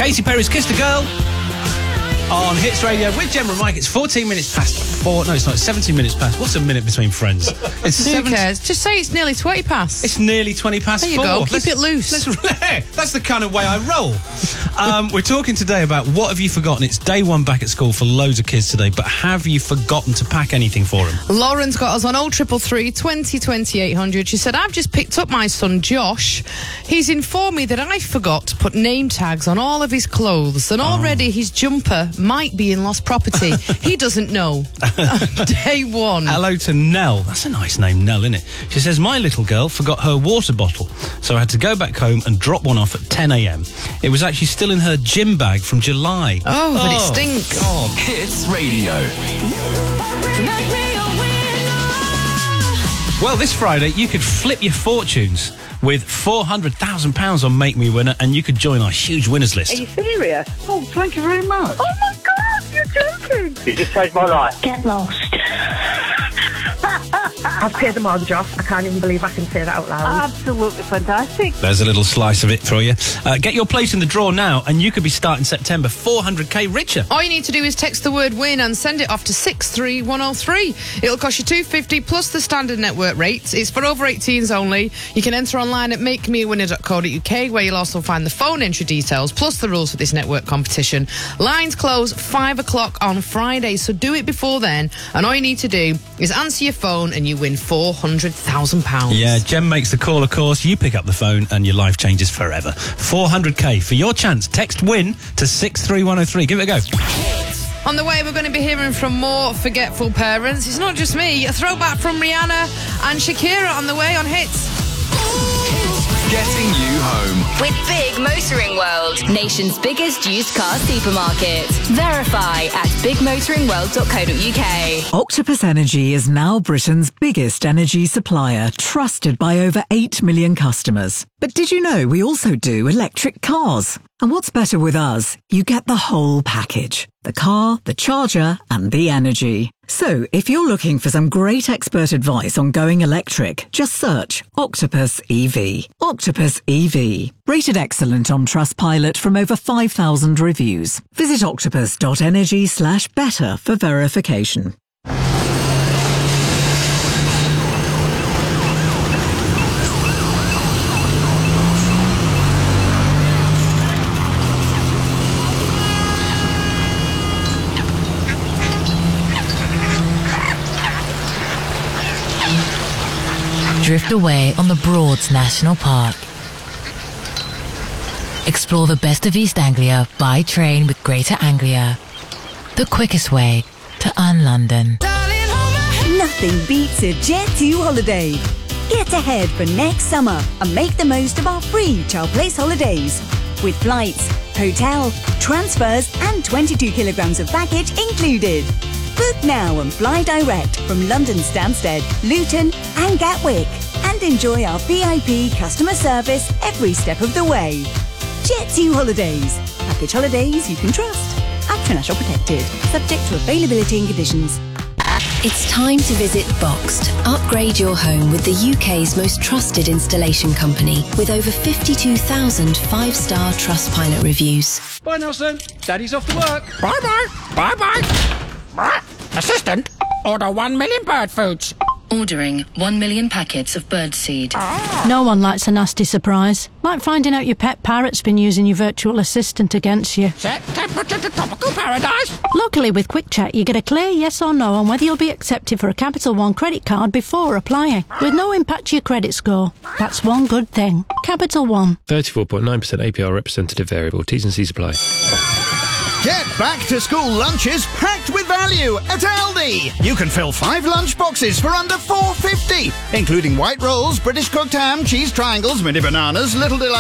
Katy Perry's Kissed a Girl on Hits Radio with Gemma and Mike. It's 14 minutes past 4. No, it's not. It's 17 minutes past. What's a minute between friends? It's Who cares? Just say it's nearly 20 past. It's nearly 20 past 4. There you go. Keep it loose. That's the kind of way I roll. We're talking today about what have you forgotten. It's day one back at school for loads of kids today, but have you forgotten to pack anything for them? Lauren's got us on 0333 20 20 800. She said, I've just picked up my son Josh. He's informed me that I forgot to put name tags on all of his clothes, and already his jumper might be in lost property. He doesn't know. Day one. Hello to Nell. That's a nice name, Nell, isn't it? She says, my little girl forgot her water bottle, so I had to go back home and drop one off at 10 a.m. It was actually still in her gym bag from July. Oh, but it stinks. God. Hits Radio. Well, this Friday, you could flip your fortunes with £400,000 on Make Me Winner, and you could join our huge winners list. Are you serious? Oh, thank you very much. Oh my God, you're joking. You just saved my life. Get lost. I've paid the mortgage off. I can't even believe I can say that out loud. Absolutely fantastic. There's a little slice of it for you. Get your place in the draw now, and you could be starting September 400k richer. All you need to do is text the word win and send it off to 63103. It'll cost you $2.50 plus the standard network rates. It's for over 18s only. You can enter online at makemewinner.co.uk, where you'll also find the phone entry details plus the rules for this network competition. Lines close 5 o'clock on Friday, so do it before then. And all you need to do is answer your phone and you win £400,000. Yeah, Jem makes the call, of course. You pick up the phone and your life changes forever. 400k for your chance. Text WIN to 63103. Give it a go. On the way, we're going to be hearing from more forgetful parents. It's not just me. A throwback from Rihanna and Shakira on the way on Hits. Getting you home. With Big Motoring World, nation's biggest used car supermarket. Verify at bigmotoringworld.co.uk. Octopus Energy is now Britain's biggest energy supplier, trusted by over 8 million customers. But did you know we also do electric cars? And what's better with us? You get the whole package. The car, the charger, and the energy. So, if you're looking for some great expert advice on going electric, just search Octopus EV. Octopus EV. Rated excellent on Trustpilot from over 5,000 reviews. Visit octopus.energy/better for verification. Drift away on the Broads National Park. Explore the best of East Anglia by train with Greater Anglia. The quickest way to un-London. Nothing beats a Jet2 holiday. Get ahead for next summer and make the most of our free Child Place holidays. With flights, hotel, transfers and 22 kilograms of baggage included. Book now and fly direct from London Stansted, Luton and Gatwick. And enjoy our VIP customer service every step of the way. Jet2 Holidays. Package holidays you can trust. Actor National Protected. Subject to availability and conditions. It's time to visit Boxed. Upgrade your home with the UK's most trusted installation company with over 52,000 5-star Trustpilot reviews. Bye, Nelson. Daddy's off to work. Bye-bye. Bye-bye. Assistant, order 1 million bird foods. Ordering 1 million packets of birdseed. No one likes a nasty surprise. Like finding out your pet parrot's been using your virtual assistant against you. Set temperature to tropical paradise. Luckily, with Quick Check, you get a clear yes or no on whether you'll be accepted for a Capital One credit card before applying, with no impact to your credit score. That's one good thing. Capital One. 34.9% APR representative variable. T's and C's apply. Get back to school lunches packed with value at Aldi. You can fill 5 lunch boxes for under $4.50, including white rolls, British cooked ham, cheese triangles, mini bananas, Little Delight.